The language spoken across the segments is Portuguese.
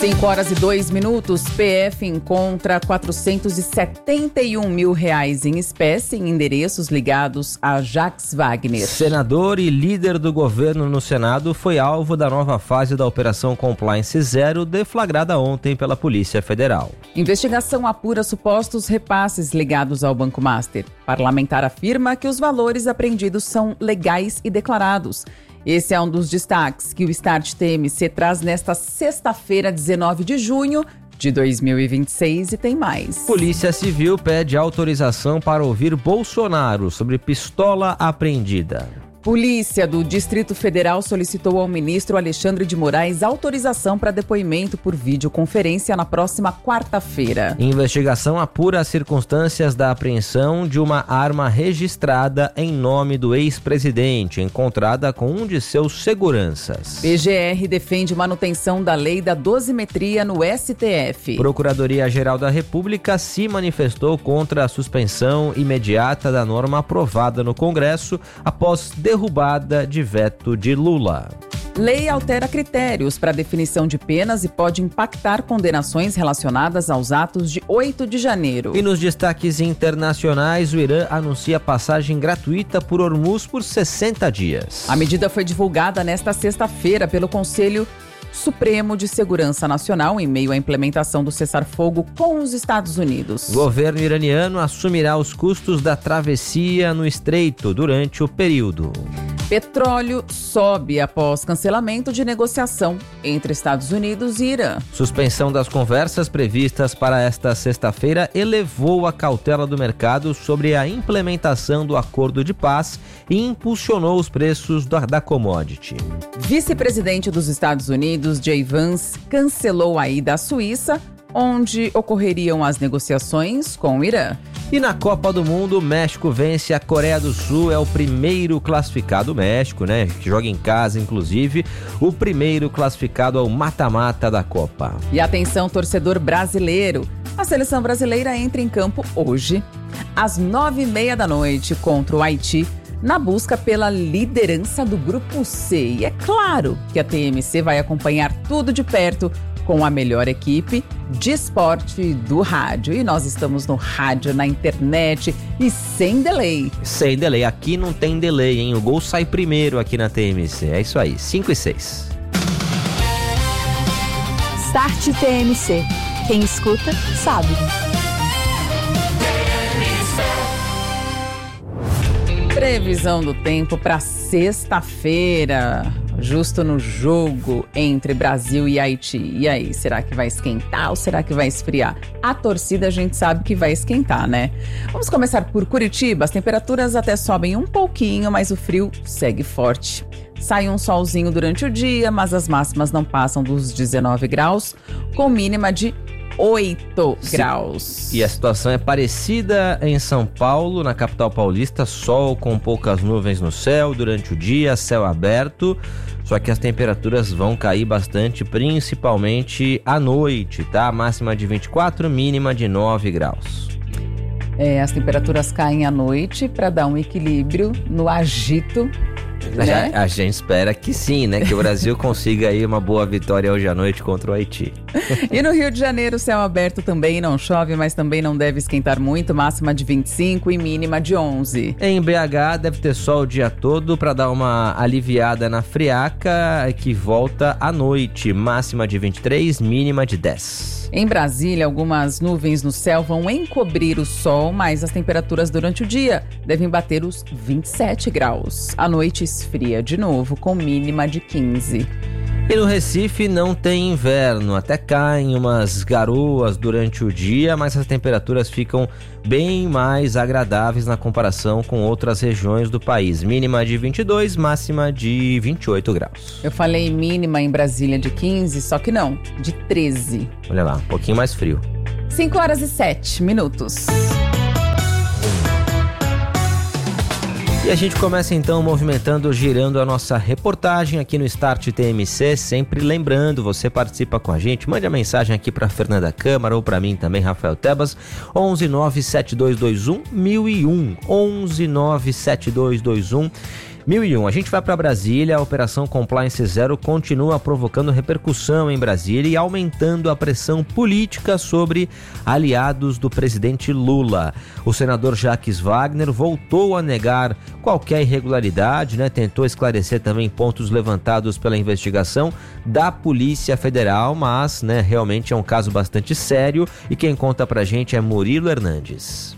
5h02, PF encontra R$471 mil em espécie em endereços ligados a Jacques Wagner. Senador e líder do governo no Senado foi alvo da nova fase da Operação Compliance Zero, deflagrada ontem pela Polícia Federal. Investigação apura supostos repasses ligados ao Banco Master. Parlamentar afirma que os valores apreendidos são legais e declarados. Esse é um dos destaques que o Start TMC traz nesta sexta-feira, 19 de junho de 2026, e tem mais. Polícia Civil pede autorização para ouvir Bolsonaro sobre pistola apreendida. Polícia do Distrito Federal solicitou ao ministro Alexandre de Moraes autorização para depoimento por videoconferência na próxima quarta-feira. Investigação apura as circunstâncias da apreensão de uma arma registrada em nome do ex-presidente, encontrada com um de seus seguranças. PGR defende manutenção da lei da dosimetria no STF. Procuradoria-Geral da República se manifestou contra a suspensão imediata da norma aprovada no Congresso após derrubada de veto de Lula. Lei altera critérios para definição de penas e pode impactar condenações relacionadas aos atos de 8 de janeiro. E nos destaques internacionais, o Irã anuncia passagem gratuita por Hormuz por 60 dias. A medida foi divulgada nesta sexta-feira pelo Conselho Supremo de Segurança Nacional em meio à implementação do cessar-fogo com os Estados Unidos. O governo iraniano assumirá os custos da travessia no Estreito durante o período. Petróleo sobe após cancelamento de negociação entre Estados Unidos e Irã. Suspensão das conversas previstas para esta sexta-feira elevou a cautela do mercado sobre a implementação do acordo de paz e impulsionou os preços da commodity. Vice-presidente dos Estados Unidos, Jay Vance, cancelou a ida à Suíça, onde ocorreriam as negociações com o Irã. E na Copa do Mundo, o México vence a Coreia do Sul, é o primeiro classificado, México, né, que joga em casa, inclusive, o primeiro classificado ao mata-mata da Copa. E atenção, torcedor brasileiro, a seleção brasileira entra em campo hoje, às 21h30 contra o Haiti, na busca pela liderança do Grupo C. E é claro que a TMC vai acompanhar tudo de perto com a melhor equipe de esporte do rádio. E nós estamos no rádio, na internet e sem delay. Sem delay, aqui não tem delay, hein? O gol sai primeiro aqui na TMC. É isso aí, 5 e 6. Start TMC. Quem escuta, sabe. Previsão do tempo para sexta-feira, justo no jogo entre Brasil e Haiti. E aí, será que vai esquentar ou será que vai esfriar? A torcida a gente sabe que vai esquentar, né? Vamos começar por Curitiba. As temperaturas até sobem um pouquinho, mas o frio segue forte. Sai um solzinho durante o dia, mas as máximas não passam dos 19 graus, com mínima de 8 graus. E a situação é parecida em São Paulo, na capital paulista, sol com poucas nuvens no céu durante o dia, céu aberto, só que as temperaturas vão cair bastante, principalmente à noite, tá? Máxima de 24, mínima de 9 graus. As temperaturas caem à noite para dar um equilíbrio no agito. Né? A gente espera que sim, né? Que o Brasil consiga aí uma boa vitória hoje à noite contra o Haiti. E no Rio de Janeiro, céu aberto também, não chove, mas também não deve esquentar muito, máxima de 25 e mínima de 11. Em BH deve ter sol o dia todo para dar uma aliviada na friaca, que volta à noite, máxima de 23, mínima de 10. Em Brasília, algumas nuvens no céu vão encobrir o sol, mas as temperaturas durante o dia devem bater os 27 graus. À noite esfria de novo, com mínima de 15. E no Recife não tem inverno, até caem umas garoas durante o dia, mas as temperaturas ficam bem mais agradáveis na comparação com outras regiões do país. Mínima de 22, máxima de 28 graus. Eu falei mínima em Brasília de 15, só que não, de 13. Olha lá, um pouquinho mais frio. 5h07. E a gente começa então movimentando, girando a nossa reportagem aqui no Start TMC, sempre lembrando, você participa com a gente, mande a mensagem aqui para Fernanda Câmara ou para mim também, Rafael Tebas, 1197221 1001, 1197221 1001. A gente vai para Brasília. A Operação Compliance Zero continua provocando repercussão em Brasília e aumentando a pressão política sobre aliados do presidente Lula. O senador Jacques Wagner voltou a negar qualquer irregularidade, tentou esclarecer também pontos levantados pela investigação da Polícia Federal, mas realmente é um caso bastante sério e quem conta pra gente é Murilo Hernandes.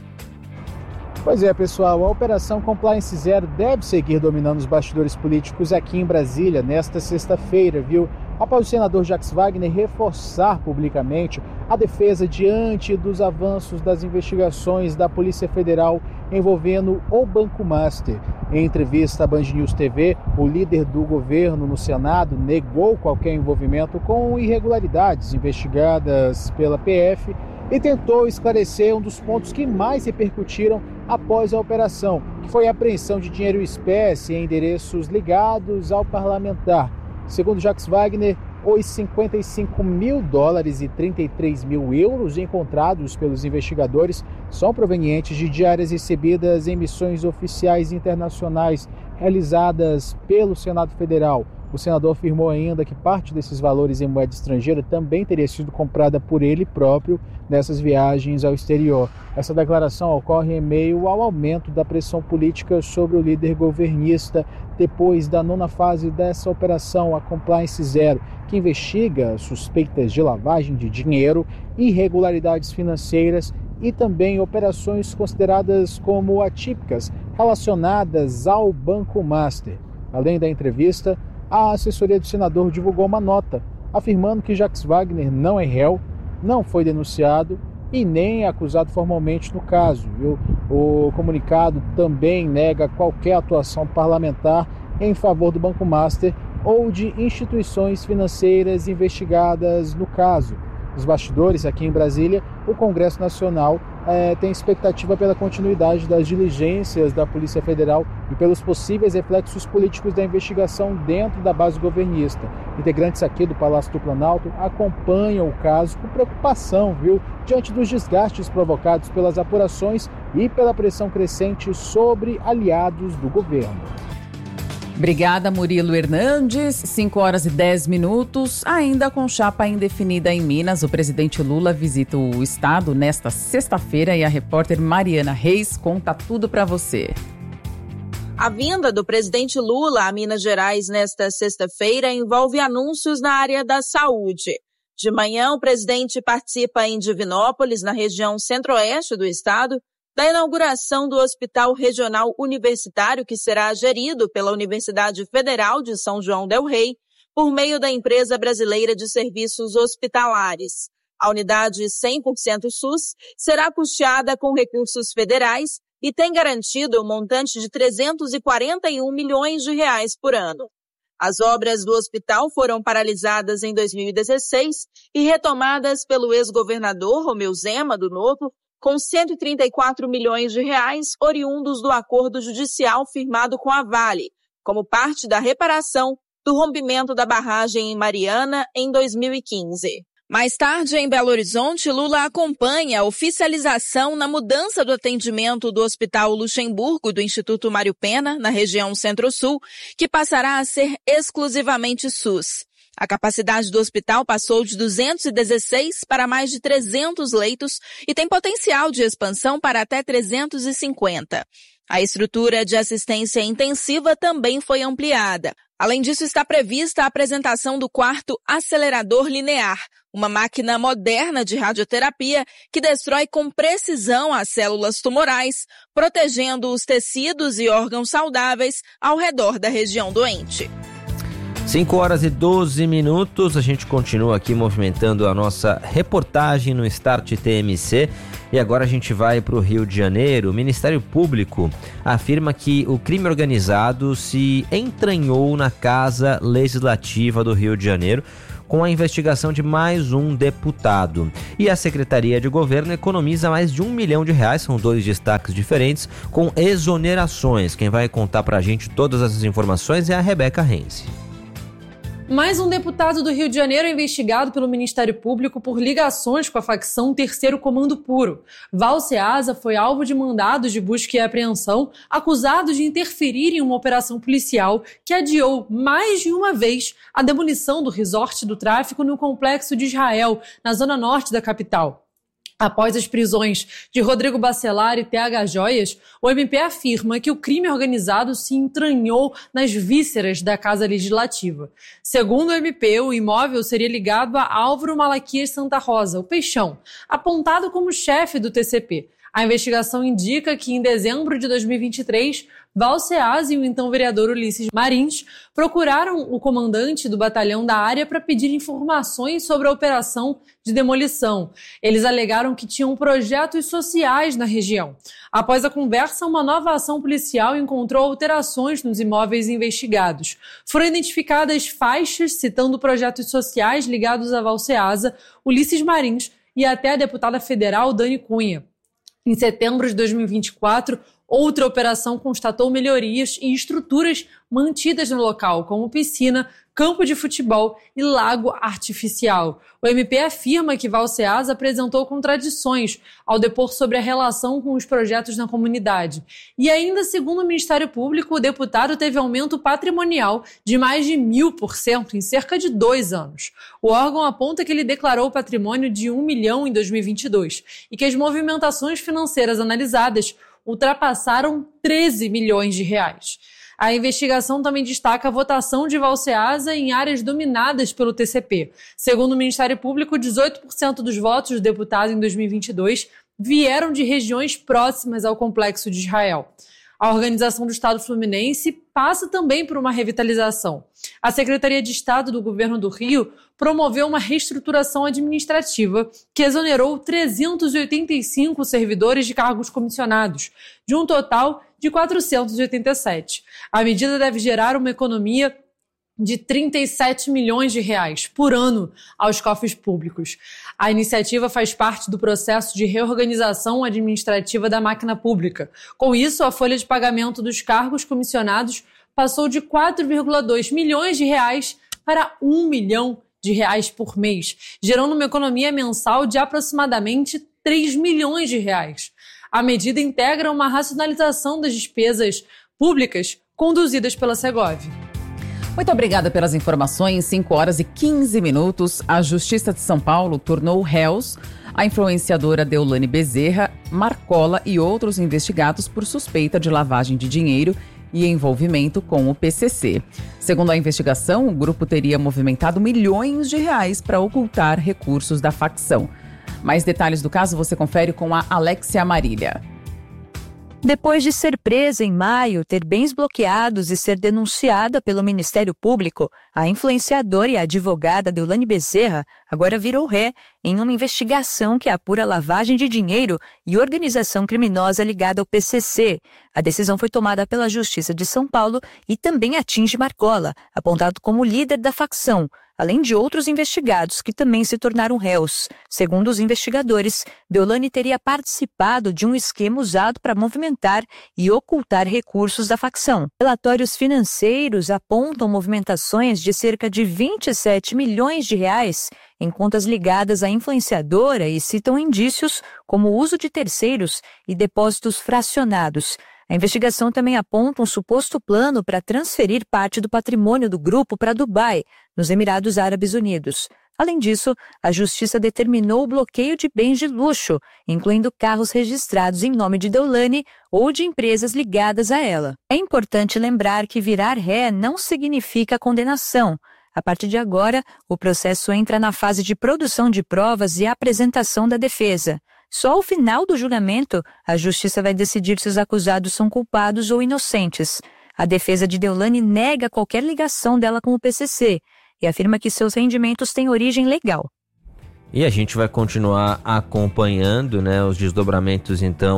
Pois é, pessoal, a Operação Compliance Zero deve seguir dominando os bastidores políticos aqui em Brasília nesta sexta-feira, viu? Após o senador Jacques Wagner reforçar publicamente a defesa diante dos avanços das investigações da Polícia Federal envolvendo o Banco Master. Em entrevista à Band News TV, o líder do governo no Senado negou qualquer envolvimento com irregularidades investigadas pela PF e tentou esclarecer um dos pontos que mais repercutiram após a operação, que foi a apreensão de dinheiro em espécie em endereços ligados ao parlamentar. Segundo Jacques Wagner, os $55 mil e 33 mil euros encontrados pelos investigadores são provenientes de diárias recebidas em missões oficiais internacionais realizadas pelo Senado Federal. O senador afirmou ainda que parte desses valores em moeda estrangeira também teria sido comprada por ele próprio nessas viagens ao exterior. Essa declaração ocorre em meio ao aumento da pressão política sobre o líder governista depois da 9ª fase dessa operação, a Compliance Zero, que investiga suspeitas de lavagem de dinheiro, irregularidades financeiras e também operações consideradas como atípicas relacionadas ao Banco Master. Além da entrevista, a assessoria do senador divulgou uma nota afirmando que Jacques Wagner não é réu, não foi denunciado e nem é acusado formalmente no caso, viu? O comunicado também nega qualquer atuação parlamentar em favor do Banco Master ou de instituições financeiras investigadas no caso. Nos bastidores, aqui em Brasília, o Congresso Nacional tem expectativa pela continuidade das diligências da Polícia Federal e pelos possíveis reflexos políticos da investigação dentro da base governista. Integrantes aqui do Palácio do Planalto acompanham o caso com preocupação, diante dos desgastes provocados pelas apurações e pela pressão crescente sobre aliados do governo. Obrigada, Murilo Hernandes. 5h10. Ainda com chapa indefinida em Minas, o presidente Lula visita o estado nesta sexta-feira e a repórter Mariana Reis conta tudo para você. A vinda do presidente Lula a Minas Gerais nesta sexta-feira envolve anúncios na área da saúde. De manhã, o presidente participa em Divinópolis, na região centro-oeste do estado, da inauguração do Hospital Regional Universitário, que será gerido pela Universidade Federal de São João del Rei, por meio da Empresa Brasileira de Serviços Hospitalares. A unidade 100% SUS será custeada com recursos federais e tem garantido um montante de R$341 milhões por ano. As obras do hospital foram paralisadas em 2016 e retomadas pelo ex-governador Romeu Zema, do Novo, com R$134 milhões oriundos do acordo judicial firmado com a Vale, como parte da reparação do rompimento da barragem em Mariana em 2015. Mais tarde, em Belo Horizonte, Lula acompanha a oficialização na mudança do atendimento do Hospital Luxemburgo do Instituto Mário Pena, na região Centro-Sul, que passará a ser exclusivamente SUS. A capacidade do hospital passou de 216 para mais de 300 leitos e tem potencial de expansão para até 350. A estrutura de assistência intensiva também foi ampliada. Além disso, está prevista a apresentação do quarto acelerador linear, uma máquina moderna de radioterapia que destrói com precisão as células tumorais, protegendo os tecidos e órgãos saudáveis ao redor da região doente. 5h12, a gente continua aqui movimentando a nossa reportagem no Start TMC e agora a gente vai para o Rio de Janeiro. O Ministério Público afirma que o crime organizado se entranhou na Casa Legislativa do Rio de Janeiro com a investigação de mais um deputado. E a Secretaria de Governo economiza mais de R$1 milhão, são 2 destaques diferentes, com exonerações. Quem vai contar para a gente todas essas informações é a Rebeca Rense. Mais um deputado do Rio de Janeiro é investigado pelo Ministério Público por ligações com a facção Terceiro Comando Puro. Val Ceasa foi alvo de mandados de busca e apreensão, acusado de interferir em uma operação policial que adiou mais de uma vez a demolição do resort do tráfico no Complexo de Israel, na zona norte da capital. Após as prisões de Rodrigo Bacelar e TH Joias, o MP afirma que o crime organizado se entranhou nas vísceras da Casa Legislativa. Segundo o MP, o imóvel seria ligado a Álvaro Malaquias Santa Rosa, o Peixão, apontado como chefe do TCP. A investigação indica que, em dezembro de 2023, Val Ceasa e o então vereador Ulisses Marins procuraram o comandante do batalhão da área para pedir informações sobre a operação de demolição. Eles alegaram que tinham projetos sociais na região. Após a conversa, uma nova ação policial encontrou alterações nos imóveis investigados. Foram identificadas faixas citando projetos sociais ligados a Val Ceasa, Ulisses Marins e até a deputada federal Dani Cunha. Em setembro de 2024, outra operação constatou melhorias e estruturas mantidas no local, como piscina, campo de futebol e lago artificial. O MP afirma que Val Ceasa apresentou contradições ao depor sobre a relação com os projetos na comunidade. E ainda, segundo o Ministério Público, o deputado teve aumento patrimonial de mais de 1000% em cerca de 2 anos. O órgão aponta que ele declarou patrimônio de 1 milhão em 2022 e que as movimentações financeiras analisadas ultrapassaram 13 milhões de reais. A investigação também destaca a votação de Val Ceasa em áreas dominadas pelo TCP. Segundo o Ministério Público, 18% dos votos do deputado em 2022 vieram de regiões próximas ao Complexo de Israel. A Organização do Estado Fluminense passa também por uma revitalização. A Secretaria de Estado do Governo do Rio promoveu uma reestruturação administrativa que exonerou 385 servidores de cargos comissionados, de um total de 487. A medida deve gerar uma economia de 37 milhões de reais por ano aos cofres públicos. A iniciativa faz parte do processo de reorganização administrativa da máquina pública. Com isso, a folha de pagamento dos cargos comissionados passou de 4,2 milhões de reais para 1 milhão de reais por mês, gerando uma economia mensal de aproximadamente 3 milhões de reais. A medida integra uma racionalização das despesas públicas conduzidas pela Segov. Muito obrigada pelas informações. 5h15. A Justiça de São Paulo tornou réus a influenciadora Deolane Bezerra, Marcola e outros investigados por suspeita de lavagem de dinheiro e envolvimento com o PCC. Segundo a investigação, o grupo teria movimentado milhões de reais para ocultar recursos da facção. Mais detalhes do caso você confere com a Alexia Marília. Depois de ser presa em maio, ter bens bloqueados e ser denunciada pelo Ministério Público, a influenciadora e advogada Deolane Bezerra agora virou ré em uma investigação que apura lavagem de dinheiro e organização criminosa ligada ao PCC. A decisão foi tomada pela Justiça de São Paulo e também atinge Marcola, apontado como líder da facção, além de outros investigados que também se tornaram réus. Segundo os investigadores, Deolane teria participado de um esquema usado para movimentar e ocultar recursos da facção. Relatórios financeiros apontam movimentações de cerca de 27 milhões de reais em contas ligadas à influenciadora e citam indícios como o uso de terceiros e depósitos fracionados. A investigação também aponta um suposto plano para transferir parte do patrimônio do grupo para Dubai, nos Emirados Árabes Unidos. Além disso, a Justiça determinou o bloqueio de bens de luxo, incluindo carros registrados em nome de Deolane ou de empresas ligadas a ela. É importante lembrar que virar ré não significa condenação. A partir de agora, o processo entra na fase de produção de provas e apresentação da defesa. Só ao final do julgamento, a Justiça vai decidir se os acusados são culpados ou inocentes. A defesa de Deolane nega qualquer ligação dela com o PCC e afirma que seus rendimentos têm origem legal. E a gente vai continuar acompanhando, os desdobramentos, então,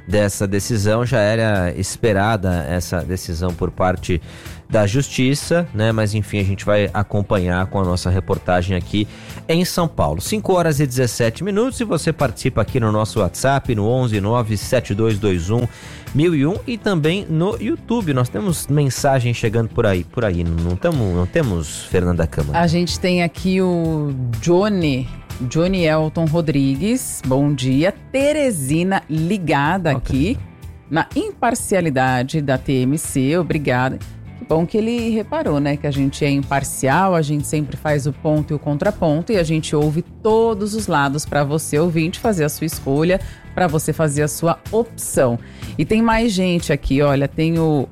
dessa decisão. Já era esperada essa decisão por parte da Justiça, né? Mas enfim, a gente vai acompanhar com a nossa reportagem aqui em São Paulo. 5 horas e 17 minutos e você participa aqui no nosso WhatsApp no 11 97221 1001 e também no YouTube. Nós temos mensagem chegando por aí. Não temos, Fernanda Câmara? A gente tem aqui o Johnny Elton Rodrigues, bom dia. Teresina ligada aqui na imparcialidade da TMC, obrigada. Que bom que ele reparou, né, que a gente é imparcial, a gente sempre faz o ponto e o contraponto e a gente ouve todos os lados para você, ouvinte, fazer a sua escolha, para você fazer a sua opção. E tem mais gente aqui, olha, tem o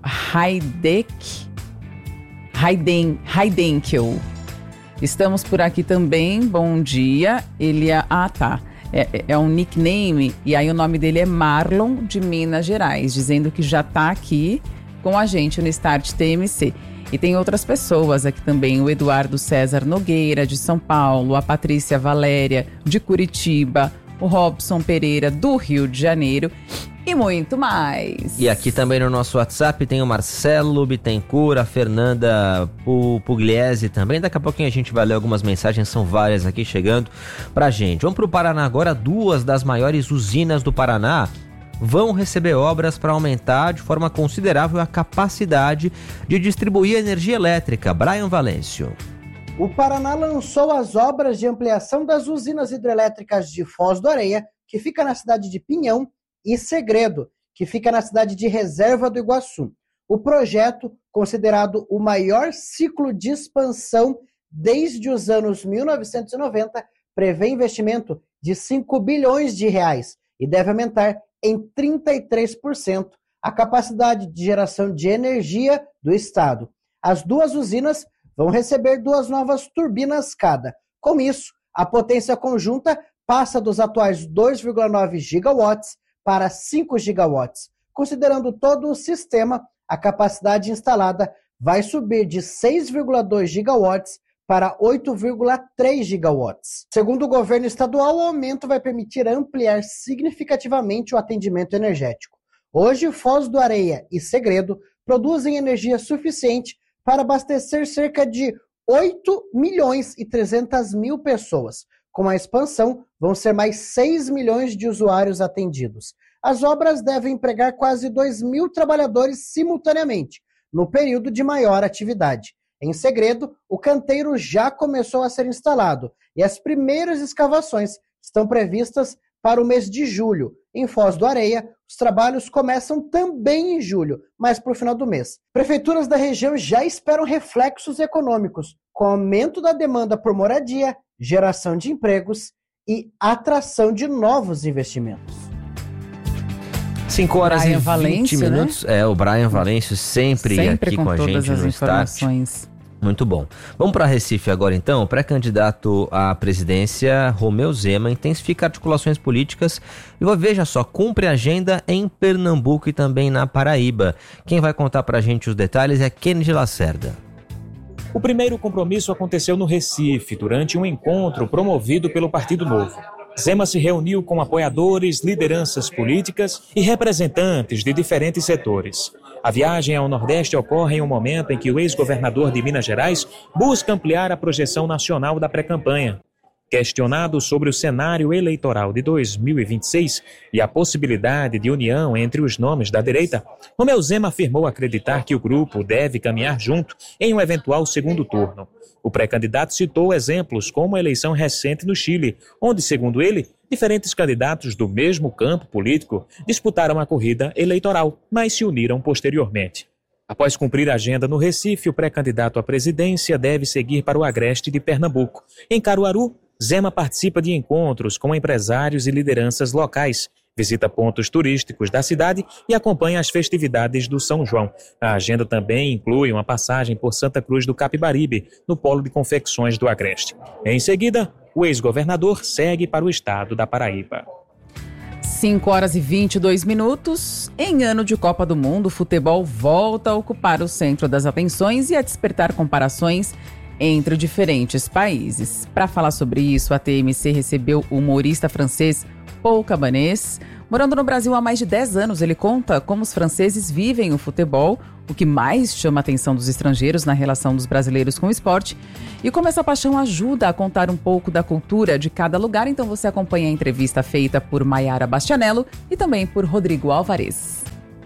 Heidenkel. Estamos por aqui também, bom dia. Ele é um nickname e aí o nome dele é Marlon de Minas Gerais, dizendo que já está aqui com a gente no Start TMC. E tem outras pessoas aqui também, o Eduardo César Nogueira de São Paulo, a Patrícia Valéria de Curitiba, o Robson Pereira do Rio de Janeiro e muito mais. E aqui também no nosso WhatsApp tem o Marcelo Bittencourt, a Fernanda Pugliese também. Daqui a pouquinho a gente vai ler algumas mensagens, são várias aqui chegando pra gente. Vamos pro Paraná agora. 2 das maiores usinas do Paraná vão receber obras para aumentar de forma considerável a capacidade de distribuir energia elétrica. Brian Valêncio. O Paraná lançou as obras de ampliação das usinas hidrelétricas de Foz do Areia, que fica na cidade de Pinhão, e Segredo, que fica na cidade de Reserva do Iguaçu. O projeto, considerado o maior ciclo de expansão desde os anos 1990, prevê investimento de 5 bilhões de reais e deve aumentar em 33% a capacidade de geração de energia do estado. As 2 usinas vão receber 2 novas turbinas cada. Com isso, a potência conjunta passa dos atuais 2,9 gigawatts para 5 gigawatts. Considerando todo o sistema, a capacidade instalada vai subir de 6,2 gigawatts para 8,3 gigawatts. Segundo o governo estadual, o aumento vai permitir ampliar significativamente o atendimento energético. Hoje, Foz do Areia e Segredo produzem energia suficiente para abastecer cerca de 8.300.000 pessoas. Com a expansão, vão ser mais 6 milhões de usuários atendidos. As obras devem empregar quase 2.000 trabalhadores simultaneamente, no período de maior atividade. Em Segredo, o canteiro já começou a ser instalado e as primeiras escavações estão previstas para o mês de julho. Em Foz do Areia, os trabalhos começam também em julho, mas para o final do mês. Prefeituras da região já esperam reflexos econômicos, com aumento da demanda por moradia, geração de empregos e atração de novos investimentos. 5 horas Brian e 20 Valêncio, minutos. né? O Brian Valêncio sempre aqui com a gente no Start. Muito bom. Vamos para Recife agora então. O pré-candidato à presidência, Romeu Zema, intensifica articulações políticas e veja só, cumpre agenda em Pernambuco e também na Paraíba. Quem vai contar para a gente os detalhes é Kennedy Lacerda. O primeiro compromisso aconteceu no Recife, durante um encontro promovido pelo Partido Novo. Zema se reuniu com apoiadores, lideranças políticas e representantes de diferentes setores. A viagem ao Nordeste ocorre em um momento em que o ex-governador de Minas Gerais busca ampliar a projeção nacional da pré-campanha. Questionado sobre o cenário eleitoral de 2026 e a possibilidade de união entre os nomes da direita, Romeu Zema afirmou acreditar que o grupo deve caminhar junto em um eventual segundo turno. O pré-candidato citou exemplos como a eleição recente no Chile, onde, segundo ele, diferentes candidatos do mesmo campo político disputaram a corrida eleitoral, mas se uniram posteriormente. Após cumprir a agenda no Recife, o pré-candidato à presidência deve seguir para o agreste de Pernambuco. Em Caruaru, Zema participa de encontros com empresários e lideranças locais, visita pontos turísticos da cidade e acompanha as festividades do São João. A agenda também inclui uma passagem por Santa Cruz do Capibaribe, no polo de confecções do Agreste. Em seguida, o ex-governador segue para o estado da Paraíba. 5 horas e 22 minutos. Em ano de Copa do Mundo, o futebol volta a ocupar o centro das atenções e a despertar comparações entre diferentes países. Para falar sobre isso, a TMC recebeu o humorista francês Paul Cabanês. Morando no Brasil há mais de 10 anos, ele conta como os franceses vivem o futebol, o que mais chama a atenção dos estrangeiros na relação dos brasileiros com o esporte e como essa paixão ajuda a contar um pouco da cultura de cada lugar. Então você acompanha a entrevista feita por Maiara Bastianello e também por Rodrigo Alvarez.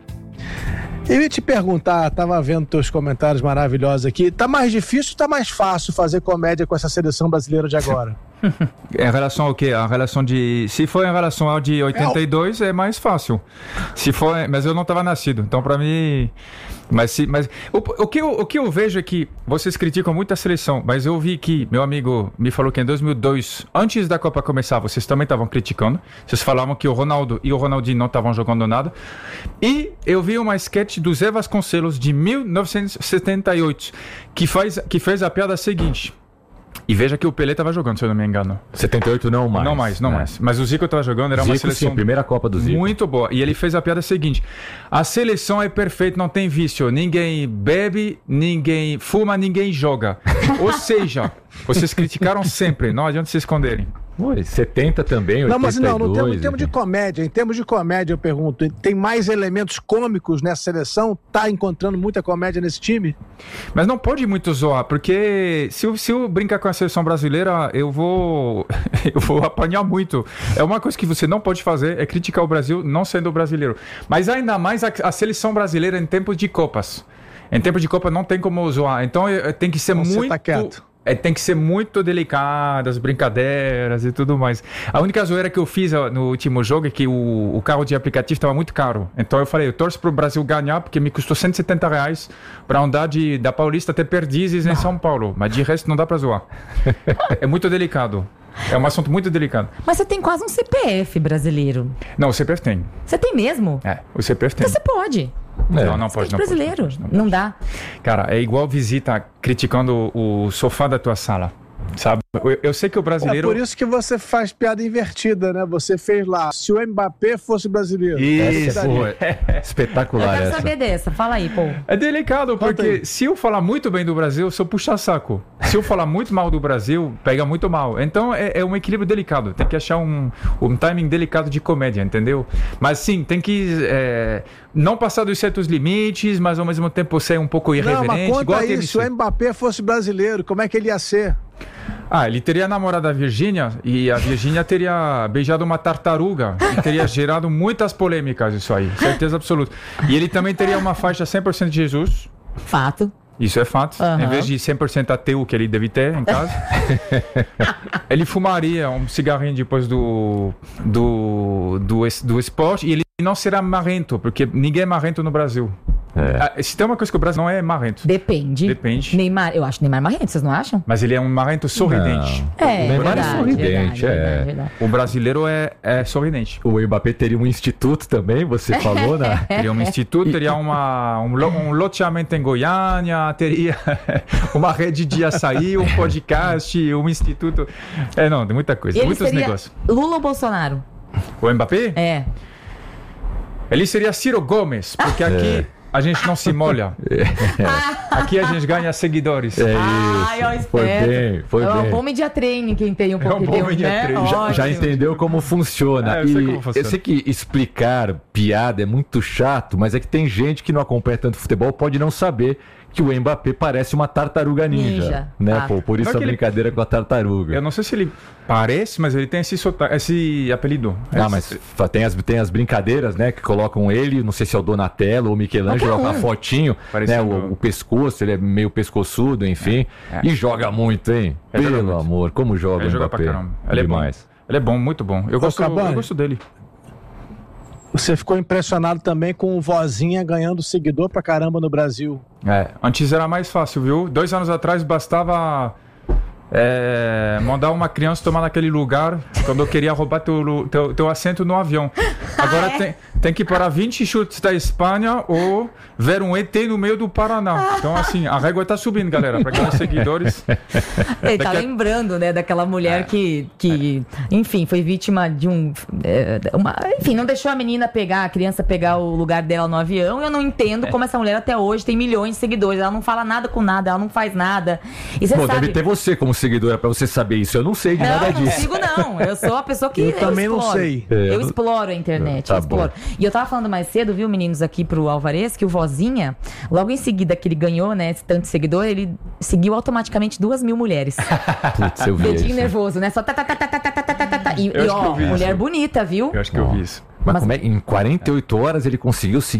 Eu ia te perguntar, estava vendo teus comentários maravilhosos aqui, tá mais difícil ou tá mais fácil fazer comédia com essa seleção brasileira de agora? Em relação ao quê? A relação de... Se for em relação ao de 82, é mais fácil. Se for... Mas eu não estava nascido, então para mim... Mas o que eu vejo é que vocês criticam muito a seleção, mas eu vi que meu amigo me falou que em 2002, antes da Copa começar, vocês também estavam criticando. Vocês falavam que o Ronaldo e o Ronaldinho não estavam jogando nada. E eu vi uma sketch do Zé Vasconcelos de 1978 que fez a piada seguinte. E veja que o Pelé estava jogando, se eu não me engano. 78 não mais. Não mais. Mas o Zico estava jogando, era uma seleção... Sim, primeira Copa do Zico. Muito boa. E ele fez a piada seguinte. A seleção é perfeita, não tem vício. Ninguém bebe, ninguém fuma, ninguém joga. Ou seja, vocês criticaram sempre, não adianta se esconderem. 70 também, 82... Não, mas não, em termos de comédia, eu pergunto, tem mais elementos cômicos nessa seleção? Tá encontrando muita comédia nesse time? Mas não pode muito zoar, porque se eu brincar com a seleção brasileira, eu vou apanhar muito. É uma coisa que você não pode fazer, é criticar o Brasil não sendo brasileiro. Mas ainda mais a seleção brasileira em tempos de Copas. Em tempos de Copa não tem como zoar, então tem que ser muito... Tá quieto. Tem que ser muito delicado, as brincadeiras e tudo mais. A única zoeira que eu fiz no último jogo é que o carro de aplicativo estava muito caro. Então eu falei, eu torço para o Brasil ganhar, porque me custou R$170 para andar da Paulista até Perdizes em São Paulo. Mas de resto não dá para zoar. É muito delicado. É um assunto muito delicado. Mas você tem quase um CPF brasileiro. Não, o CPF tem. Você tem mesmo? É, o CPF tem. Então você pode. Não pode. Brasileiro. Não dá. Cara, é igual visita criticando o sofá da tua sala. Sabe? Eu sei que o brasileiro... É por isso que você faz piada invertida, né? Você fez lá, se o Mbappé fosse brasileiro. Isso, espetacular. Eu quero saber dessa, fala aí, pô. É delicado, porque se eu falar muito bem do Brasil, eu sou puxa-saco. Se eu falar muito mal do Brasil, pega muito mal. Então é um equilíbrio delicado. Tem que achar um timing delicado de comédia, entendeu? Mas sim, tem que não passar dos certos limites, mas ao mesmo tempo ser um pouco irreverente. Não, mas conta aí, se o Mbappé fosse brasileiro, como é que ele ia ser? Ele teria namorado a Virgínia e a Virgínia teria beijado uma tartaruga e teria gerado muitas polêmicas isso aí, certeza absoluta. E ele também teria uma faixa 100% de Jesus. Fato. Isso é fato. Em vez de 100% ateu que ele deve ter em casa. Ele fumaria um cigarrinho depois do esporte e ele não será marrento, porque ninguém é marrento no Brasil. Se tem uma coisa que o Brasil não é marrento. Depende. Neymar, eu acho Neymar marrento, vocês não acham? Mas ele é um marrento sorridente. Não. Neymar é sorridente, verdade. O brasileiro é sorridente. O Mbappé teria um instituto também, você falou, né? Teria um instituto, teria um loteamento em Goiânia, teria uma rede de açaí, um podcast, um instituto. Tem muita coisa, ele muitos seria negócios. Lula ou Bolsonaro? O Mbappé? Ele seria Ciro Gomes, porque aqui... A gente não se molha. Aqui a gente ganha seguidores. Eu foi bem. É um bom media training quem tem um pouco de Deus, né? Já entendeu como funciona. Eu sei que explicar piada é muito chato, mas é que tem gente que não acompanha tanto futebol, pode não saber que o Mbappé parece uma tartaruga ninja. Né? Por isso a brincadeira com a tartaruga. Eu não sei se ele parece, mas ele tem esse apelido. Mas tem as brincadeiras, né? Que colocam ele, não sei se é o Donatello ou o Michelangelo, a fotinho, né? O pescoço, ele é meio pescoçudo, enfim. E joga muito, hein? Pelo amor, como joga o Mbappé. Ele é demais. Ele é bom, muito bom. Eu gosto dele. Você ficou impressionado também com o Vozinha ganhando seguidor pra caramba no Brasil. Antes era mais fácil, viu? 2 anos atrás bastava mandar uma criança tomar naquele lugar quando eu queria roubar teu assento no avião. Agora tem que parar 20 chutes da Espanha ou ver um ET no meio do Paraná. Então, assim, a régua tá subindo, galera, para aqueles seguidores. Ele tá lembrando, né, daquela mulher que enfim, foi vítima de enfim, não deixou a criança pegar o lugar dela no avião. Eu não entendo como essa mulher até hoje tem milhões de seguidores. Ela não fala nada com nada, ela não faz nada. E você sabe... deve ter você como seguidor pra você saber isso? Eu não sei de nada disso. Não sigo não. Eu sou a pessoa que... Eu também não sei. Eu exploro a internet. Tá eu exploro. E eu tava falando mais cedo, viu, meninos, aqui pro Alvarez, que o Vozinha, logo em seguida que ele ganhou, né, esse tanto de seguidor, ele seguiu automaticamente 2.000 mulheres. Putz, eu vi Dedinho isso. nervoso, né? Só E ó, mulher bonita, viu? Eu acho que eu vi isso. Mas como é? Em 48 horas ele conseguiu seguir